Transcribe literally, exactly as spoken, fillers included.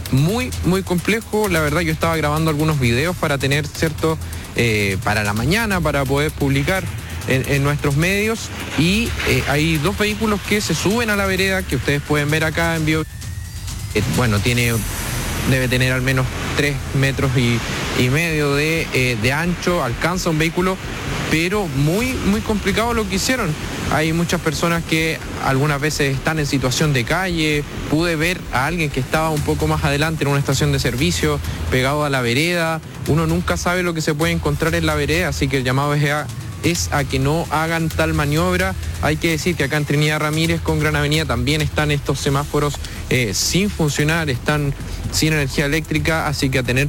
muy, muy complejo. La verdad, yo estaba grabando algunos videos para tener, ¿cierto?, eh, para la mañana, para poder publicar en, en nuestros medios, y eh, hay dos vehículos que se suben a la vereda, que ustedes pueden ver acá en vivo. Eh, bueno, tiene, debe tener al menos tres metros y, y medio de, eh, de ancho, alcanza un vehículo, pero muy, muy complicado lo que hicieron. Hay muchas personas que algunas veces están en situación de calle. Pude ver a alguien que estaba un poco más adelante en una estación de servicio, pegado a la vereda. Uno nunca sabe lo que se puede encontrar en la vereda, así que el llamado es a, es a que no hagan tal maniobra. Hay que decir que acá en Trinidad Ramírez con Gran Avenida también están estos semáforos eh, sin funcionar, están sin energía eléctrica, así que a tener